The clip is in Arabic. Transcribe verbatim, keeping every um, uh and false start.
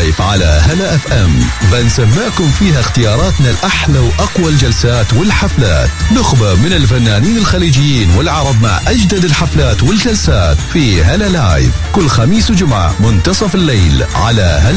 لايف على هلا اف ام بنسمعكم فيها اختياراتنا الأحلى وأقوى الجلسات والحفلات، نخبة من الفنانين الخليجيين والعرب مع أجدد الحفلات والجلسات في هلا لايف كل خميس وجمعة منتصف الليل على هلا